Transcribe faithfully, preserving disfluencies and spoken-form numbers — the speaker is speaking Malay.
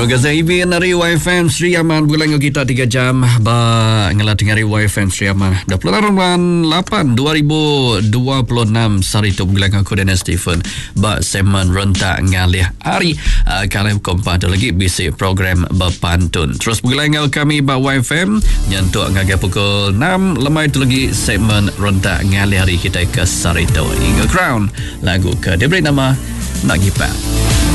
Terima kasih Ibin dari Y F M Sri Aman. Bulan kita tiga jam ba ngelat dengan Y F M Sri Aman. dua puluh enam lapan dua ribu dua puluh enam sari tu bulan aku dan Stephen ba semen rentak ngalih hari uh, kalian kompa tu lagi bisi program berpantun. Terus bulan kami ba Y F M nyentuk ngagai pukul enam lemai tu lagi semen rentak ngalih hari kita ke sari tu hingga crown lagu ke diberi nama Nak Gipat.